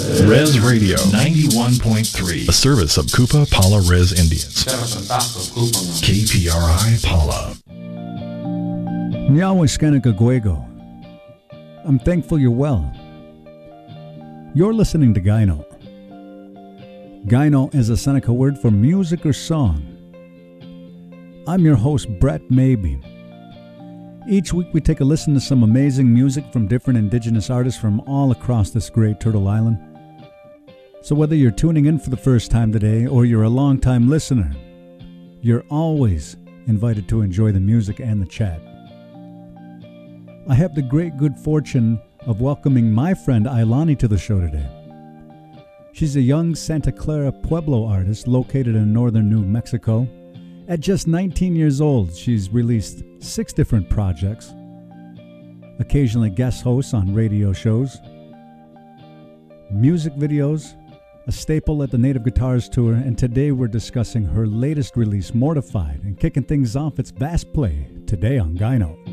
Res Radio 91.3, a service of Kupa Pala Res Indians. KPRI Pala. Nyawishkanakagwego. I'm thankful you're well. You're listening to Gyno. Gyno is a Seneca word for music or song. I'm your host, Brett Maybe. Each week we take a listen to some amazing music from different indigenous artists from all across this great Turtle Island. So whether you're tuning in for the first time today or you're a long-time listener, you're always invited to enjoy the music and the chat. I have the great good fortune of welcoming my friend Ailani to the show today. She's a young Santa Clara Pueblo artist located in northern New Mexico. At just 19 years old, she's released 6 different projects, occasionally guest hosts on radio shows, music videos, a staple at the Native Guitars Tour, and today we're discussing her latest release, Mortified, and kicking things off, it's Bass Play, today on Gyno.